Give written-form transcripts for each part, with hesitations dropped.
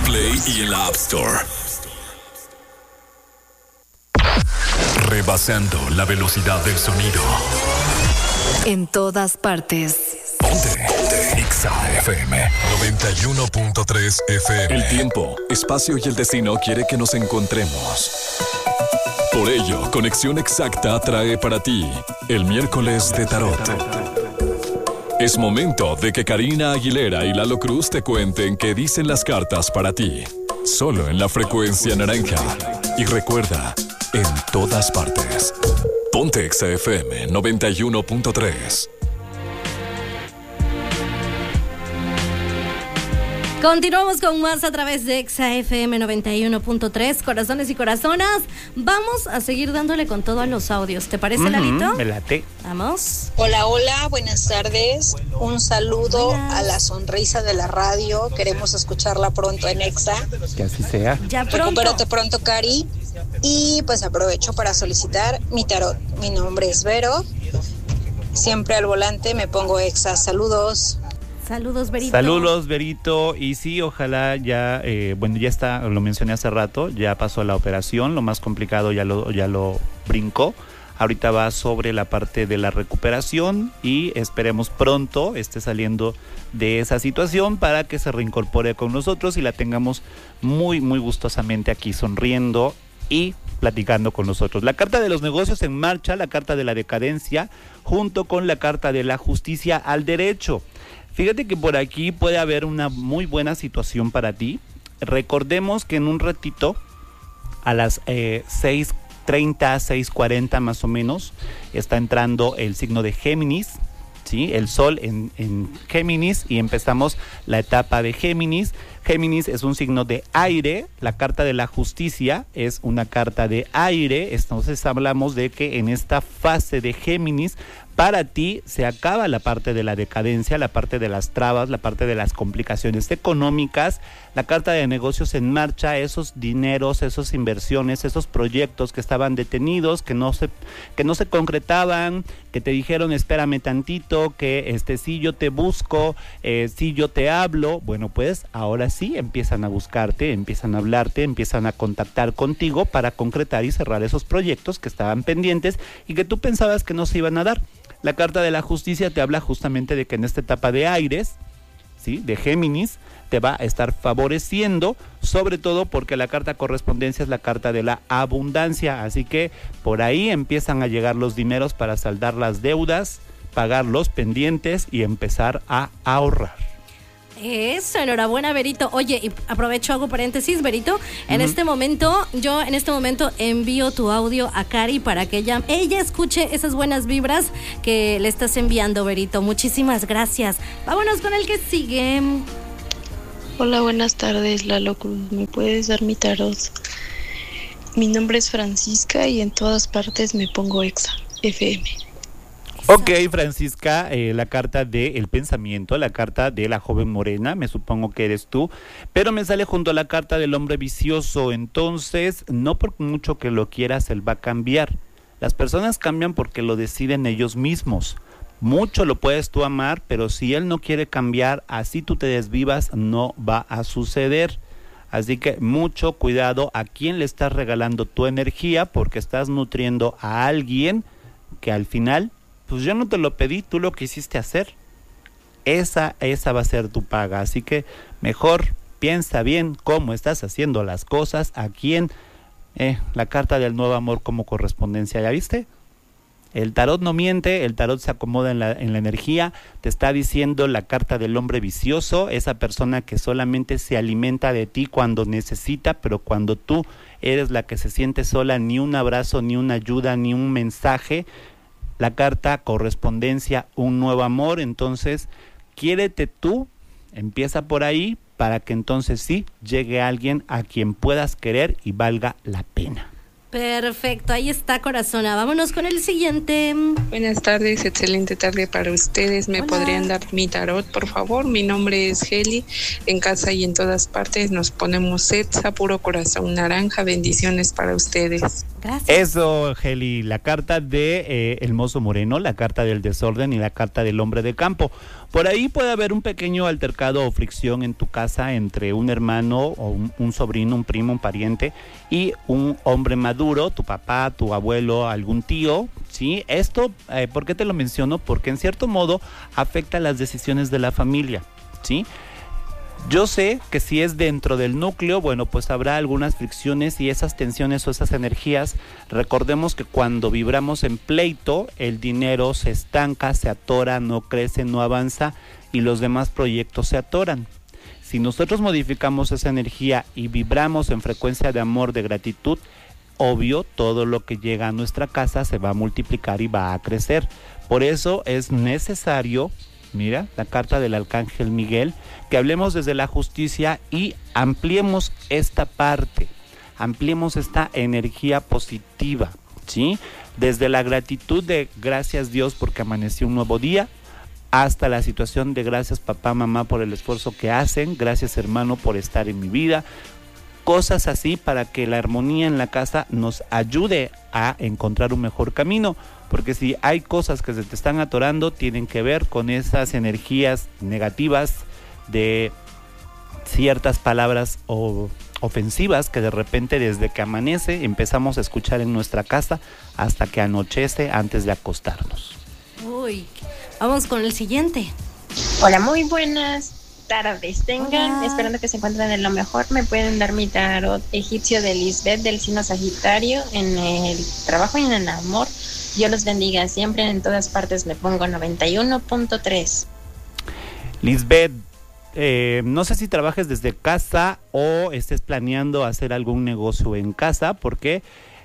Play y en la App Store. Rebasando la velocidad del sonido. En todas partes. Ponte Exa FM 91.3 FM. El tiempo, espacio y el destino quiere que nos encontremos. Por ello, Conexión Exacta trae para ti el miércoles de Tarot. Es momento de que Karina Aguilera y Lalo Cruz te cuenten qué dicen las cartas para ti. Solo en la frecuencia naranja. Y recuerda, en todas partes. Ponte Exa FM 91.3. Continuamos con más a través de Exa FM 91.3. Corazones y corazonas, vamos a seguir dándole con todo a los audios. ¿Te parece, Lalito? Me late. Vamos. Hola, hola, buenas tardes. Un saludo a la sonrisa de la radio. Queremos escucharla pronto en Exa. Que así sea. Ya pronto. Recupérate pronto, Cari. Y pues aprovecho para solicitar mi tarot. Mi nombre es Vero. Siempre al volante me pongo Exa. Saludos. Saludos, Verito. Saludos, Verito. Y sí, ojalá ya, ya está, lo mencioné hace rato, ya pasó la operación, lo más complicado ya lo brincó. Ahorita va sobre la parte de la recuperación y esperemos pronto esté saliendo de esa situación para que se reincorpore con nosotros y la tengamos muy, muy gustosamente aquí sonriendo y platicando con nosotros. La carta de los negocios en marcha, la carta de la decadencia, junto con la carta de la justicia al derecho. Fíjate que por aquí puede haber una muy buena situación para ti. Recordemos que en un ratito, a las 6:30, 6:40 más o menos, está entrando el signo de Géminis, ¿sí? El Sol en Géminis y empezamos la etapa de Géminis. Géminis es un signo de aire, la carta de la justicia es una carta de aire, entonces hablamos de que en esta fase de Géminis, para ti se acaba la parte de la decadencia, la parte de las trabas, la parte de las complicaciones económicas, la carta de negocios en marcha, esos dineros, esas inversiones, esos proyectos que estaban detenidos, que no se concretaban, que te dijeron espérame tantito, que sí yo te busco, sí yo te hablo, bueno pues ahora sí empiezan a buscarte, empiezan a hablarte, empiezan a contactar contigo para concretar y cerrar esos proyectos que estaban pendientes y que tú pensabas que no se iban a dar. La carta de la justicia te habla justamente de que en esta etapa de Aires, ¿sí? De Géminis, te va a estar favoreciendo, sobre todo porque la carta correspondencia es la carta de la abundancia, así que por ahí empiezan a llegar los dineros para saldar las deudas, pagar los pendientes y empezar a ahorrar. Eso, enhorabuena, Verito. Oye, y aprovecho, hago paréntesis, Verito. Yo en este momento envío tu audio a Cari para que ella escuche esas buenas vibras que le estás enviando, Verito. Muchísimas gracias. Vámonos con el que sigue. Hola, buenas tardes, Lalo Cruz. ¿Me puedes dar mi tarot? Mi nombre es Francisca y en todas partes me pongo Exa FM. Ok, Francisca, la carta del pensamiento, la carta de la joven morena, me supongo que eres tú, pero me sale junto a la carta del hombre vicioso, entonces no por mucho que lo quieras, él va a cambiar. Las personas cambian porque lo deciden ellos mismos. Mucho lo puedes tú amar, pero si él no quiere cambiar, así tú te desvivas, no va a suceder. Así que mucho cuidado a quién le estás regalando tu energía, porque estás nutriendo a alguien que al final, pues yo no te lo pedí, tú lo quisiste hacer. Esa va a ser tu paga. Así que mejor piensa bien cómo estás haciendo las cosas, a quién. La carta del nuevo amor como correspondencia, ¿ya viste? El tarot no miente, el tarot se acomoda en la energía, te está diciendo la carta del hombre vicioso, esa persona que solamente se alimenta de ti cuando necesita, pero cuando tú eres la que se siente sola, ni un abrazo, ni una ayuda, ni un mensaje. La carta correspondencia, un nuevo amor, entonces quiérete tú, empieza por ahí para que entonces sí llegue alguien a quien puedas querer y valga la pena. Perfecto, ahí está, corazona. Vámonos con el siguiente. Buenas tardes, excelente tarde para ustedes. ¿Me podrían dar mi tarot, por favor? Mi nombre es Heli. En casa y en todas partes nos ponemos Exa, puro corazón naranja. Bendiciones para ustedes. Gracias. Eso, Heli, la carta de el mozo moreno, la carta del desorden y la carta del hombre de campo. Por ahí puede haber un pequeño altercado o fricción en tu casa entre un hermano o un sobrino, un primo, un pariente y un hombre maduro, tu papá, tu abuelo, algún tío, ¿sí? Esto, ¿por qué te lo menciono? Porque en cierto modo afecta las decisiones de la familia, ¿sí? Yo sé que si es dentro del núcleo, bueno, pues habrá algunas fricciones y esas tensiones o esas energías. Recordemos que cuando vibramos en pleito, el dinero se estanca, se atora, no crece, no avanza y los demás proyectos se atoran. Si nosotros modificamos esa energía y vibramos en frecuencia de amor, de gratitud, obvio, todo lo que llega a nuestra casa se va a multiplicar y va a crecer. Por eso es necesario, mira, la carta del Arcángel Miguel, que hablemos desde la justicia y ampliemos esta parte, ampliemos esta energía positiva, ¿sí? Desde la gratitud de gracias Dios porque amaneció un nuevo día, hasta la situación de gracias papá, mamá por el esfuerzo que hacen, gracias hermano por estar en mi vida, cosas así para que la armonía en la casa nos ayude a encontrar un mejor camino. Porque si hay cosas que se te están atorando, tienen que ver con esas energías negativas de ciertas palabras o ofensivas que de repente desde que amanece empezamos a escuchar en nuestra casa hasta que anochece antes de acostarnos. Uy, vamos con el siguiente. Hola, muy buenas tardes tengan, esperando que se encuentren en lo mejor. Me pueden dar mi tarot egipcio de Lisbeth del signo Sagitario en el trabajo y en el amor. Dios los bendiga siempre, en todas partes me pongo 91.3. Lisbeth, no sé si trabajes desde casa o estés planeando hacer algún negocio en casa, porque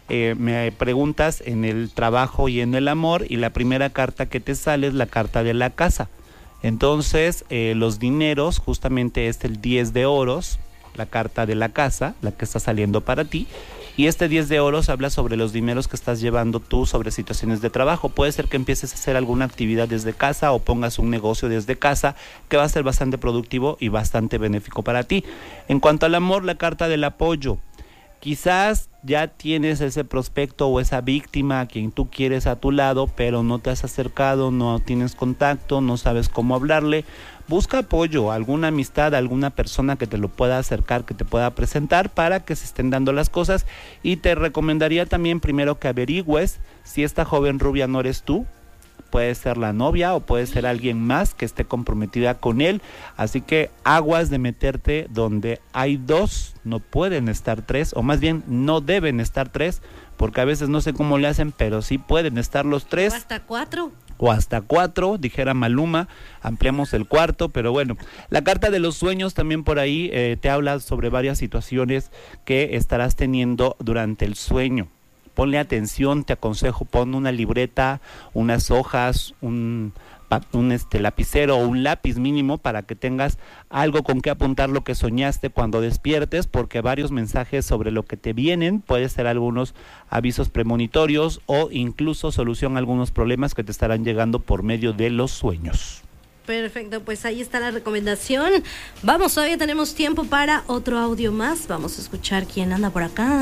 me preguntas en el trabajo y en el amor, y la primera carta que te sale es la carta de la casa. Entonces, los dineros, justamente es el 10 de oros, la carta de la casa, la que está saliendo para ti. Y este 10 de oros habla sobre los dineros que estás llevando tú, sobre situaciones de trabajo. Puede ser que empieces a hacer alguna actividad desde casa o pongas un negocio desde casa que va a ser bastante productivo y bastante benéfico para ti. En cuanto al amor, la carta del apoyo. Quizás ya tienes ese prospecto o esa víctima a quien tú quieres a tu lado, pero no te has acercado, no tienes contacto, no sabes cómo hablarle. Busca apoyo, alguna amistad, alguna persona que te lo pueda acercar, que te pueda presentar para que se estén dando las cosas. Y te recomendaría también primero que averigües si esta joven rubia no eres tú. Puede ser la novia o puede ser alguien más que esté comprometida con él. Así que aguas de meterte donde hay dos, no pueden estar tres, o más bien no deben estar tres, porque a veces no sé cómo le hacen, pero sí pueden estar los tres. O hasta cuatro, dijera Maluma, ampliamos el cuarto, pero bueno. La carta de los sueños también por ahí te habla sobre varias situaciones que estarás teniendo durante el sueño. Ponle atención, te aconsejo, pon una libreta, unas hojas, un lapicero o un lápiz mínimo para que tengas algo con que apuntar lo que soñaste cuando despiertes, porque varios mensajes sobre lo que te vienen, puede ser algunos avisos premonitorios o incluso solución a algunos problemas que te estarán llegando por medio de los sueños. Perfecto, pues ahí está la recomendación. Vamos, todavía tenemos tiempo para otro audio más. Vamos a escuchar quién anda por acá.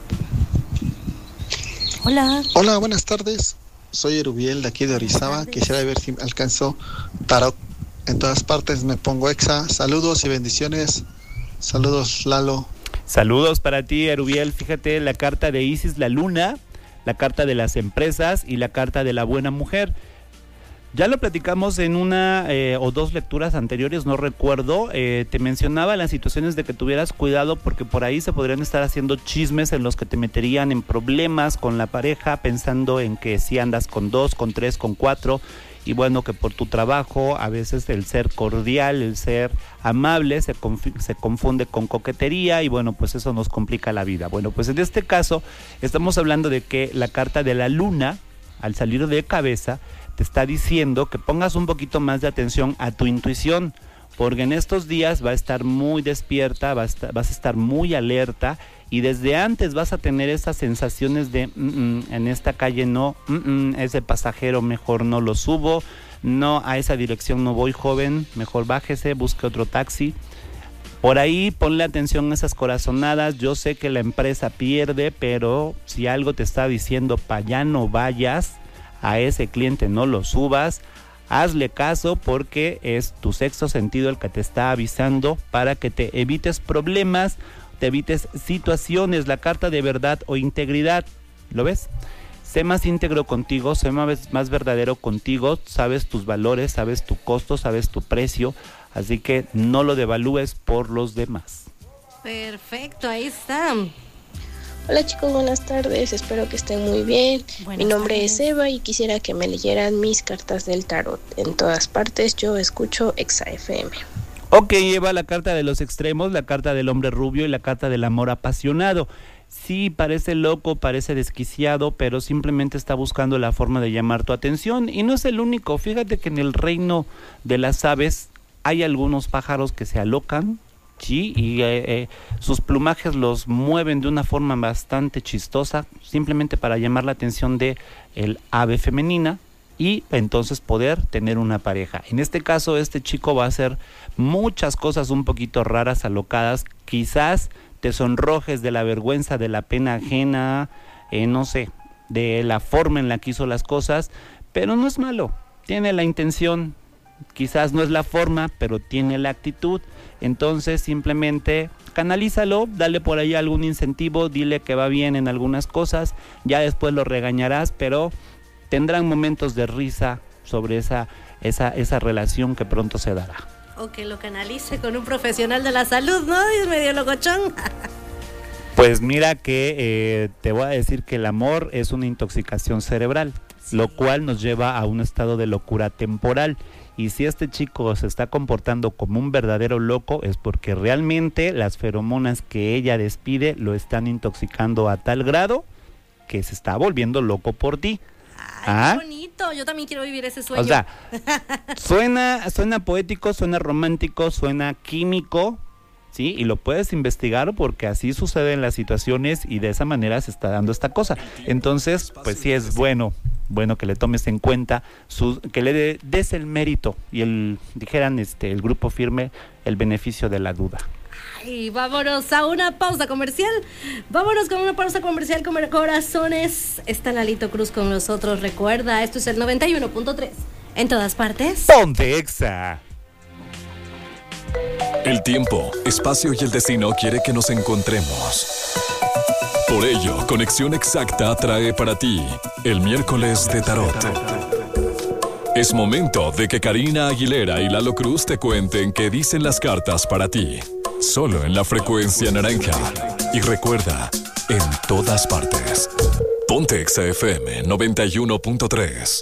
Hola. Hola, buenas tardes. Soy Erubiel de aquí de Orizaba. Quisiera ver si alcanzó tarot. En todas partes me pongo exa. Saludos y bendiciones. Saludos, Lalo. Saludos para ti, Erubiel. Fíjate, la carta de Isis, la luna, la carta de las empresas y la carta de la buena mujer. Ya lo platicamos en una o dos lecturas anteriores, no recuerdo. Te mencionaba las situaciones de que tuvieras cuidado porque por ahí se podrían estar haciendo chismes en los que te meterían en problemas con la pareja, pensando en que si andas con 2, con 3, con 4, y bueno, que por tu trabajo a veces el ser cordial, el ser amable se confunde con coquetería y bueno, pues eso nos complica la vida. Bueno, pues en este caso estamos hablando de que la carta de la luna, al salir de cabeza, te está diciendo que pongas un poquito más de atención a tu intuición, porque en estos días va a estar muy despierta, vas a estar muy alerta y desde antes vas a tener esas sensaciones de en esta calle no, ese pasajero mejor no lo subo, no, a esa dirección no voy, joven, mejor bájese, busque otro taxi. Por ahí ponle atención a esas corazonadas. Yo sé que la empresa pierde, pero si algo te está diciendo para allá no vayas, a ese cliente no lo subas, hazle caso porque es tu sexto sentido el que te está avisando para que te evites problemas, te evites situaciones. La carta de verdad o integridad, ¿lo ves? Sé más íntegro contigo, sé más verdadero contigo, sabes tus valores, sabes tu costo, sabes tu precio, así que no lo devalúes por los demás. Perfecto, ahí está. Hola chicos, buenas tardes, espero que estén muy bien. Mi nombre es Eva y quisiera que me leyeran mis cartas del tarot. En todas partes yo escucho Exa FM. Ok, Eva, la carta de los extremos, la carta del hombre rubio y la carta del amor apasionado. Sí, parece loco, parece desquiciado, pero simplemente está buscando la forma de llamar tu atención. Y no es el único, fíjate que en el reino de las aves hay algunos pájaros que se alocan, sí, y sus plumajes los mueven de una forma bastante chistosa, simplemente para llamar la atención de el ave femenina y entonces poder tener una pareja. En este caso, este chico va a hacer muchas cosas un poquito raras, alocadas, quizás te sonrojes de la vergüenza, de la pena ajena, no sé, de la forma en la que hizo las cosas, pero no es malo, tiene la intención, quizás no es la forma, pero tiene la actitud, entonces simplemente canalízalo, dale por ahí algún incentivo, dile que va bien en algunas cosas, ya después lo regañarás, pero tendrán momentos de risa sobre esa relación que pronto se dará. O que lo canalice con un profesional de la salud, ¿no? Es medio locochón. Pues mira que te voy a decir que el amor es una intoxicación cerebral, sí, lo cual nos lleva a un estado de locura temporal. Y si este chico se está comportando como un verdadero loco, es porque realmente las feromonas que ella despide lo están intoxicando a tal grado que se está volviendo loco por ti. Ay, qué bonito, yo también quiero vivir ese sueño. O sea, suena poético, suena romántico, suena químico, ¿sí? Y lo puedes investigar porque así suceden las situaciones y de esa manera se está dando esta cosa. Entonces, pues sí es bueno que le tomes en cuenta, que le des el mérito y dijeran el grupo firme, el beneficio de la duda. Y vámonos a una pausa comercial. Vámonos con una pausa comercial, corazones. Está Lalito Cruz con nosotros. Recuerda, esto es el 91.3. En todas partes. ¡Ponte Exa! El tiempo, espacio y el destino quiere que nos encontremos. Por ello, Conexión Exacta trae para ti el miércoles de Tarot. Es momento de que Karina Aguilera y Lalo Cruz te cuenten qué dicen las cartas para ti. Solo en la frecuencia naranja. Y recuerda, en todas partes. Ponte Exa FM 91.3.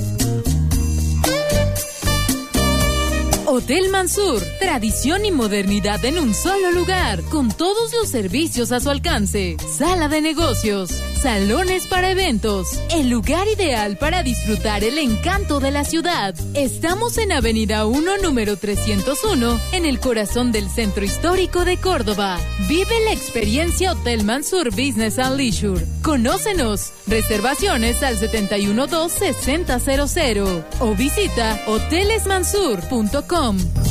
Hotel Mansur, tradición y modernidad en un solo lugar, con todos los servicios a su alcance. Sala de negocios, salones para eventos, el lugar ideal para disfrutar el encanto de la ciudad. Estamos en Avenida 1, número 301, en el corazón del centro histórico de Córdoba. Vive la experiencia Hotel Mansur Business and Leisure. Conócenos. Reservaciones al 712-6000 o visita hotelesmansur.com.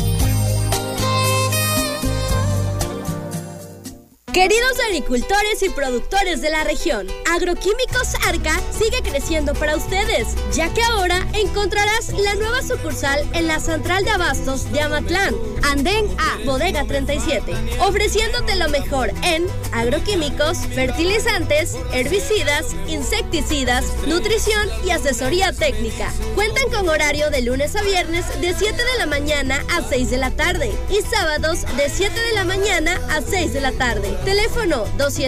Queridos agricultores y productores de la región, Agroquímicos Arca sigue creciendo para ustedes, ya que ahora encontrarás la nueva sucursal en la central de abastos de Amatlán, Andén A, Bodega 37, ofreciéndote lo mejor en agroquímicos, fertilizantes, herbicidas, insecticidas, nutrición y asesoría técnica. Cuentan con horario de lunes a viernes de 7 de la mañana a 6 de la tarde y sábados de 7 de la mañana a 6 de la tarde. Teléfono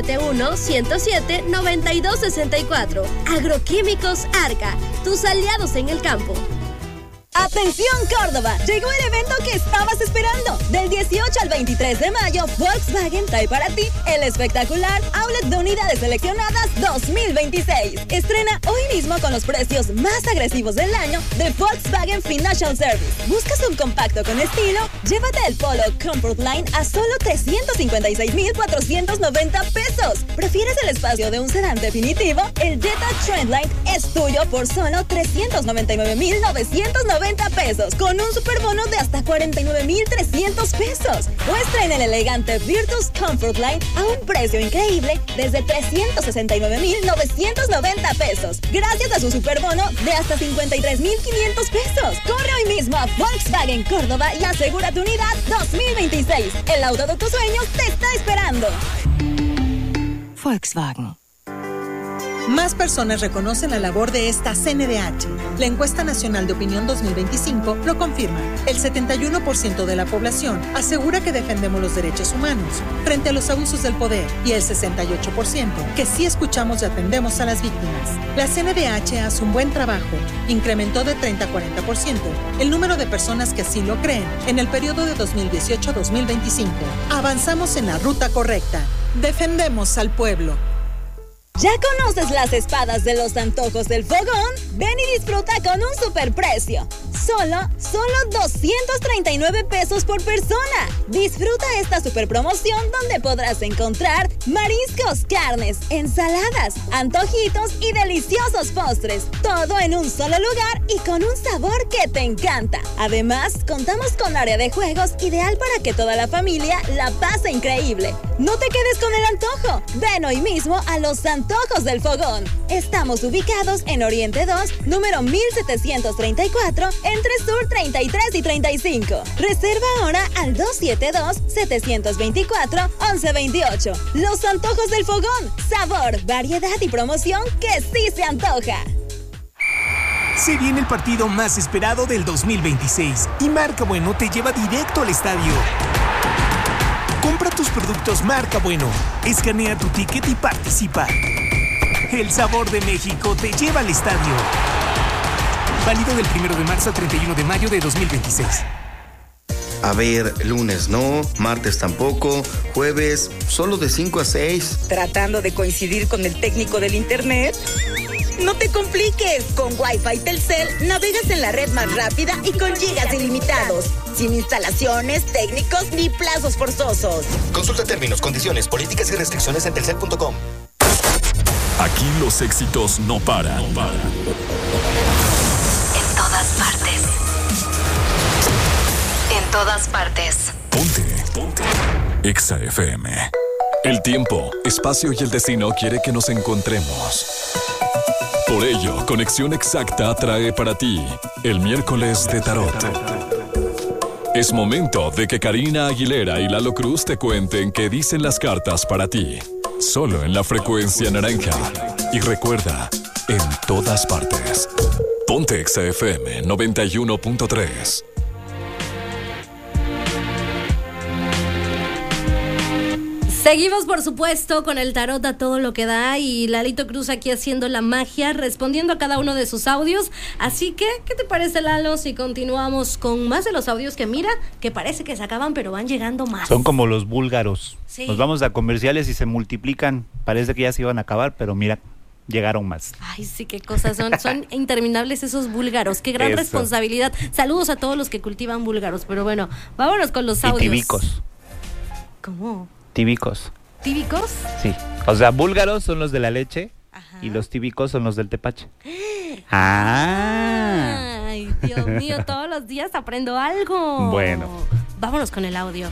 271-107-9264. Agroquímicos Arca, tus aliados en el campo. ¡Atención Córdoba! Llegó el evento que estabas esperando. Del 18 al 23 de mayo, Volkswagen trae para ti el espectacular Outlet de Unidades Seleccionadas 2026. Estrena hoy mismo con los precios más agresivos del año de Volkswagen Financial Service. ¿Buscas un compacto con estilo? Llévate el Polo Comfort Line a solo 356,490 pesos. ¿Prefieres el espacio de un sedán definitivo? El Jetta Trendline es tuyo por solo 399,990 290 pesos, con un superbono de hasta 49,300 pesos. Muestra en el elegante Virtus Comfort Line a un precio increíble desde 369,990 pesos, gracias a su superbono de hasta 53,500 pesos. Corre hoy mismo a Volkswagen Córdoba y asegura tu unidad 2026. El auto de tus sueños te está esperando. Volkswagen. Más personas reconocen la labor de esta CNDH. La encuesta nacional de opinión 2025 lo confirma. El 71% de la población asegura que defendemos los derechos humanos frente a los abusos del poder y el 68% que sí escuchamos y atendemos a las víctimas. La CNDH hace un buen trabajo. Incrementó de 30 a 40% el número de personas que así lo creen en el periodo de 2018 a 2025. Avanzamos en la ruta correcta. Defendemos al pueblo. ¿Ya conoces las espadas de los antojos del fogón? Ven y disfruta con un superprecio. Solo 239 pesos por persona. Disfruta esta super promoción donde podrás encontrar mariscos, carnes, ensaladas, antojitos y deliciosos postres. Todo en un solo lugar y con un sabor que te encanta. Además, contamos con área de juegos ideal para que toda la familia la pase increíble. No te quedes con el antojo. Ven hoy mismo a los antojos del fogón. Estamos ubicados en Oriente 2, número 1734, entre Sur 33 y 35. Reserva ahora al 272-724-1128. Los antojos del fogón. Sabor, variedad y promoción que sí se antoja. Se viene el partido más esperado del 2026 y Marca Bueno te lleva directo al estadio. Compra tus productos Marca Bueno, escanea tu ticket y participa. El sabor de México te lleva al estadio. Válido del 1 de marzo al 31 de mayo de 2026. A ver, lunes no, martes tampoco, jueves solo de 5 a 6. ¿Tratando de coincidir con el técnico del internet? No te compliques, con Wi-Fi Telcel navegas en la red más rápida y con gigas ilimitados, sin instalaciones, técnicos ni plazos forzosos. Consulta términos, condiciones, políticas y restricciones en telcel.com. Aquí los éxitos no paran. En todas partes. En todas partes. Ponte. Exa FM. El tiempo, espacio y el destino quiere que nos encontremos. Por ello, Conexión Exacta trae para ti el miércoles de Tarot. Es momento de que Karina Aguilera y Lalo Cruz te cuenten qué dicen las cartas para ti. Solo en la frecuencia naranja. Y recuerda, en todas partes. Ponte Exa FM 91.3. Seguimos, por supuesto, con el tarot a todo lo que da y Lalito Cruz aquí haciendo la magia, respondiendo a cada uno de sus audios. Así que, ¿qué te parece, Lalo, si continuamos con más de los audios que mira, que parece que se acaban, pero van llegando más? Son como los búlgaros. Sí. Nos vamos a comerciales y se multiplican. Parece que ya se iban a acabar, pero mira, llegaron más. Ay, sí, qué cosas son. Son interminables esos búlgaros. Qué gran responsabilidad. Saludos a todos los que cultivan búlgaros. Pero bueno, vámonos con los audios. Y tibicos. ¿Cómo? Tíbicos. ¿Tíbicos? Sí. O sea, búlgaros son los de la leche. Ajá. Y los tíbicos son los del tepache. Ay, Dios mío, todos los días aprendo algo. Bueno. Vámonos con el audio.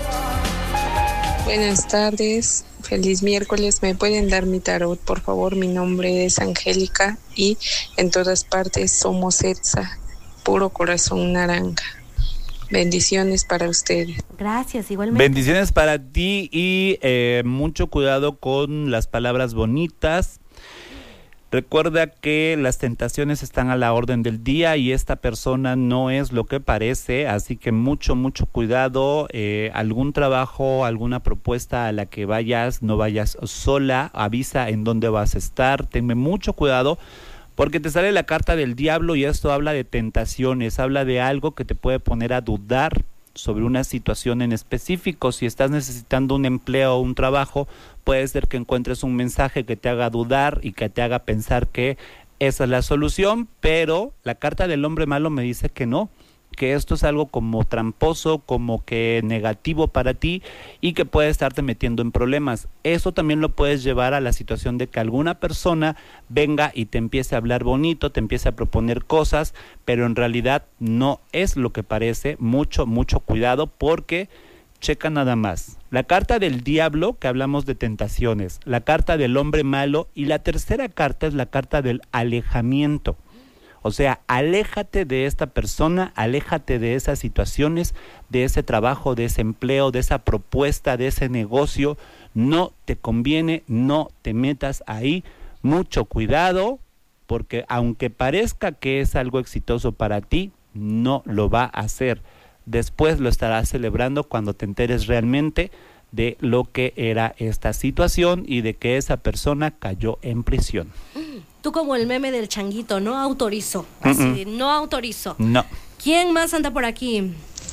Buenas tardes, feliz miércoles. ¿Me pueden dar mi tarot, por favor? Mi nombre es Angélica y en todas partes somos ETSA, puro corazón naranja. Bendiciones para ustedes. Gracias, igualmente. Bendiciones para ti y mucho cuidado con las palabras bonitas. Recuerda que las tentaciones están a la orden del día y esta persona no es lo que parece, así que mucho cuidado. Algún trabajo, alguna propuesta a la que vayas, no vayas sola, avisa en dónde vas a estar, tenme mucho cuidado. Porque te sale la carta del diablo y esto habla de tentaciones, habla de algo que te puede poner a dudar sobre una situación en específico. Si estás necesitando un empleo o un trabajo, puede ser que encuentres un mensaje que te haga dudar y que te haga pensar que esa es la solución, pero la carta del hombre malo me dice que no, que esto es algo como tramposo, como que negativo para ti y que puede estarte metiendo en problemas. Eso también lo puedes llevar a la situación de que alguna persona venga y te empiece a hablar bonito, te empiece a proponer cosas, pero en realidad no es lo que parece. Mucho cuidado, porque checa nada más. La carta del diablo, que hablamos de tentaciones, la carta del hombre malo, y la tercera carta es la carta del alejamiento. O sea, aléjate de esta persona, aléjate de esas situaciones, de ese trabajo, de ese empleo, de esa propuesta, de ese negocio. No te conviene, no te metas ahí. Mucho cuidado, porque aunque parezca que es algo exitoso para ti, no lo va a hacer. Después lo estarás celebrando cuando te enteres realmente de lo que era esta situación y de que esa persona cayó en prisión. Tú como el meme del changuito, no autorizo. Así, no autorizo. No. ¿Quién más anda por aquí?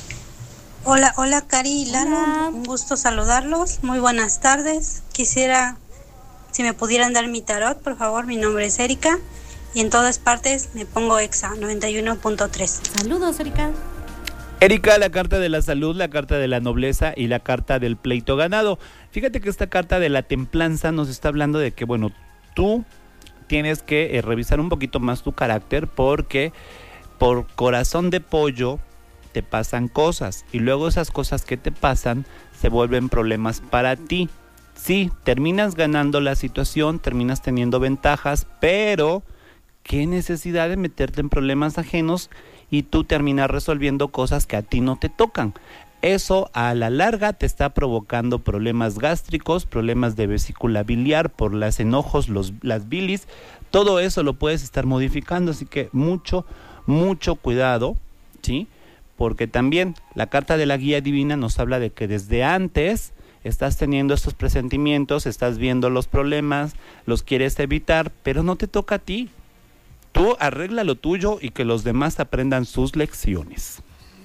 Hola, Cari y Lalo. Un gusto saludarlos. Muy buenas tardes. Quisiera, si me pudieran dar mi tarot, por favor. Mi nombre es Erika y en todas partes me pongo Exa 91.3. Saludos, Erika. Erika, la carta de la salud, la carta de la nobleza y la carta del pleito ganado. Fíjate que esta carta de la templanza nos está hablando de que, bueno, tú tienes que revisar un poquito más tu carácter, porque por corazón de pollo te pasan cosas y luego esas cosas que te pasan se vuelven problemas para ti. Sí, terminas ganando la situación, terminas teniendo ventajas, pero qué necesidad de meterte en problemas ajenos y tú terminas resolviendo cosas que a ti no te tocan. Eso a la larga te está provocando problemas gástricos, problemas de vesícula biliar por los enojos, las bilis. Todo eso lo puedes estar modificando, así que mucho cuidado, ¿sí? Porque también la carta de la guía divina nos habla de que desde antes estás teniendo estos presentimientos, estás viendo los problemas, los quieres evitar, pero no te toca a ti. Tú arregla lo tuyo y que los demás aprendan sus lecciones.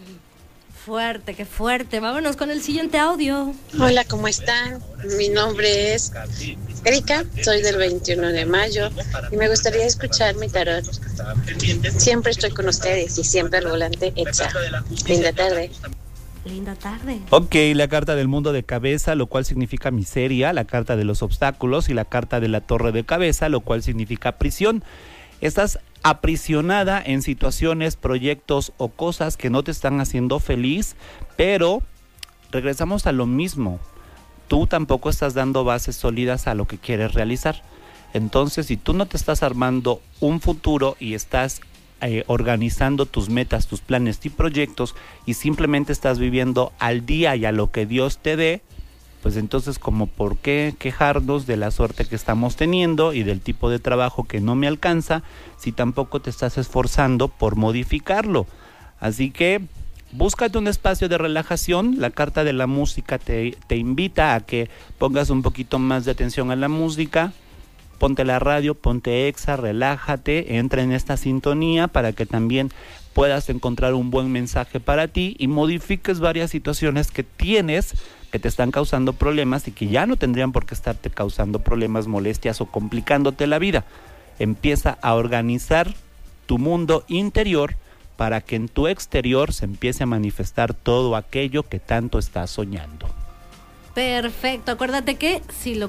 Fuerte, qué fuerte. Vámonos con el siguiente audio. Hola, ¿cómo están? Mi nombre es Erika, soy del 21 de mayo y me gustaría escuchar mi tarot. Siempre estoy con ustedes y siempre al volante Exa. Linda tarde. Linda tarde. Ok, la carta del mundo de cabeza, lo cual significa miseria, la carta de los obstáculos y la carta de la torre de cabeza, lo cual significa prisión. Estás aprisionada en situaciones, proyectos o cosas que no te están haciendo feliz, pero regresamos a lo mismo. Tú tampoco estás dando bases sólidas a lo que quieres realizar. Entonces, si tú no te estás armando un futuro y estás organizando tus metas, tus planes y proyectos y simplemente estás viviendo al día y a lo que Dios te dé, pues entonces como por qué quejarnos de la suerte que estamos teniendo y del tipo de trabajo que no me alcanza si tampoco te estás esforzando por modificarlo. Así que búscate un espacio de relajación. La carta de la música te invita a que pongas un poquito más de atención a la música. Ponte la radio, ponte Exa, relájate, entra en esta sintonía para que también puedas encontrar un buen mensaje para ti y modifiques varias situaciones que tienes que te están causando problemas y que ya no tendrían por qué estarte causando problemas, molestias o complicándote la vida. Empieza a organizar tu mundo interior para que en tu exterior se empiece a manifestar todo aquello que tanto estás soñando. Perfecto, acuérdate que si lo